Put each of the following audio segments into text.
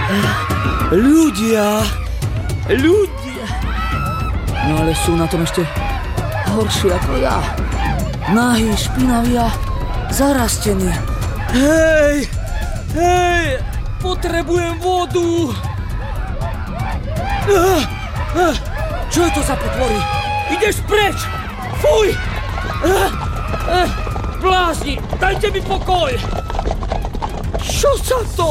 Ľudia. No ale sú na tom ešte horší ako ja. Nahý, špinaví a zarastení. Hej, potrebujem vodu. Čo je to za potvory? Ideš preč! Fuj! Blázni, dajte mi pokoj! Čo sa to?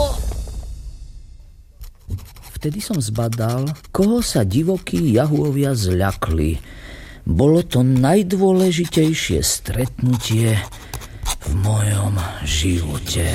Vtedy som zbadal, koho sa divokí jahúovia zľakli. Bolo to najdôležitejšie stretnutie v mojom živote.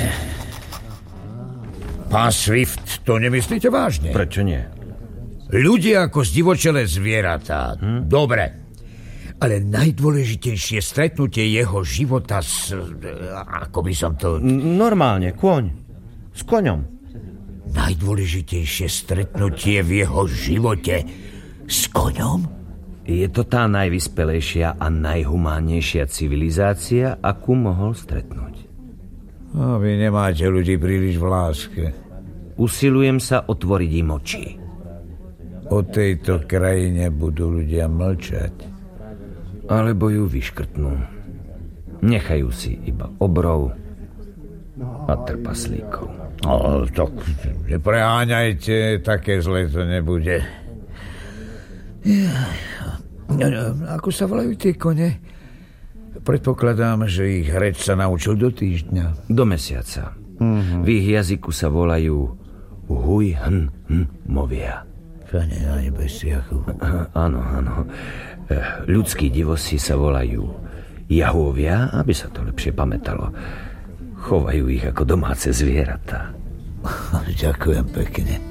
Pán Swift, to nemyslíte vážne? Prečo nie? Ľudia ako zdivočelé zvieratá. Dobre. Ale najdôležitejšie stretnutie jeho života ako by som to... Normálne, kôň. S koňom. Najdôležitejšie stretnutie v jeho živote s koňom? Je to tá najvyspelejšia a najhumánnejšia civilizácia, akú mohol stretnúť. Vy nemáte ľudí príliš v láske. Usilujem sa otvoriť im oči. O tejto krajine budú ľudia mlčať. Alebo ju vyškrtnú. Nechajú si iba obrov a trpaslíkov. No, tak nepreháňajte, také zle to nebude. Ako sa volajú tie kone? Predpokladám, že ich reč sa naučil do týždňa. Do mesiaca. V ich jazyku sa volajú Huj-hn-movia. Pane na nebesiachu. Áno. Ľudskí divosi sa volajú jahúovia, aby sa to lepšie pamätalo. Chovajú ich ako domáce zvieratá. Ďakujem pekne.